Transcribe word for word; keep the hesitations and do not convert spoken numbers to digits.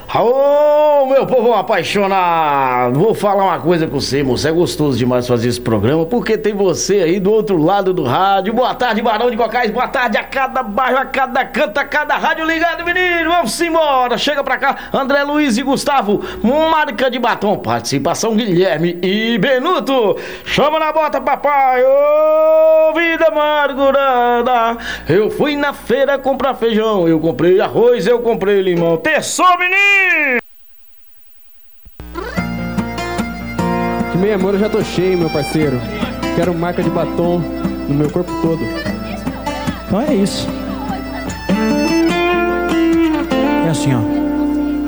Ô, meu povo apaixonado, vou falar uma coisa com você, moço. É gostoso demais fazer esse programa, porque tem você aí do outro lado do rádio. Boa tarde, Barão de Cocais, boa tarde a cada bairro, a cada canto, a cada rádio ligado, menino. Vamos embora, chega pra cá, André Luiz e Gustavo, marca de batom, participação Guilherme e Benuto. Chama na bota, papai, ô vida amargurada. Eu fui na feira comprar feijão, eu comprei arroz, eu comprei limão. Terçou, menino! De meio amor eu já tô cheio, meu parceiro. Quero marca de batom no meu corpo todo. Então é isso. É assim, ó.